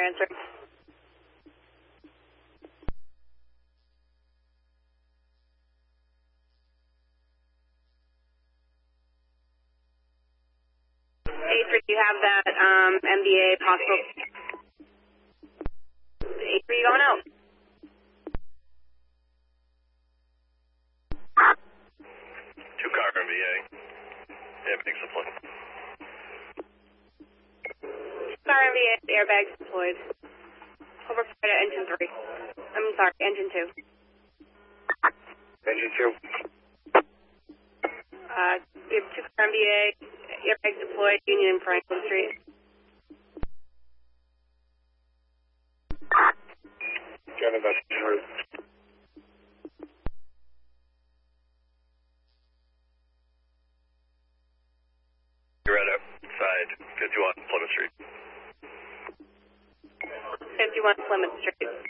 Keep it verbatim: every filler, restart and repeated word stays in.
answer. A three, you have that um, M D A possible. A three, going out. Two car M D A. Airbags deployed. Two car M D A, airbags deployed. Over flight at engine three. I'm sorry, engine two. Engine two. Uh, we have two car M D A, airbags deployed, Union and Franklin Street. Got about two. You're at outside fifty-one Plymouth Street. fifty-one Plymouth Street.